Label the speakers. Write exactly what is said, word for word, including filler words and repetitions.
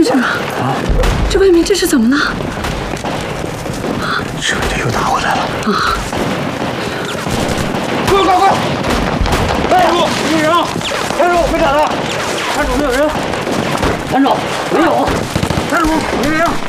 Speaker 1: 这个啊，这外面这是怎么了？
Speaker 2: 这位又打回来了
Speaker 1: 啊！
Speaker 2: 快快快！站住！没人啊！站住！没敢了！站住！没有人！站住！没有！站住！没人！